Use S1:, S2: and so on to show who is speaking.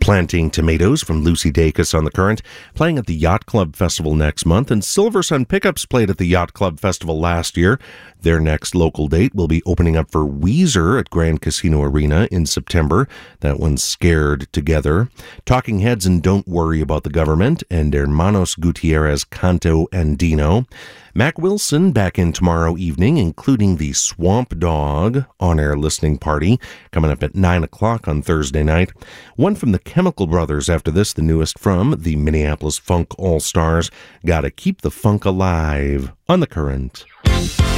S1: Planting Tomatoes from Lucy Dacus on the Current, playing at the Yacht Club Festival next month, and Silver Sun Pickups played at the Yacht Club Festival last year. Their next local date will be opening up for Weezer at Grand Casino Arena in September. That one's Scared Together. Talking Heads and Don't Worry About the Government, and Hermanos Gutierrez Canto Andino. Mac Wilson back in tomorrow evening, including the Swamp Dogg on-air listening party coming up at 9 o'clock on Thursday night. One from the Chemical Brothers after this, the newest from the Minneapolis Funk All-Stars. Gotta Keep the Funk Alive on the Current.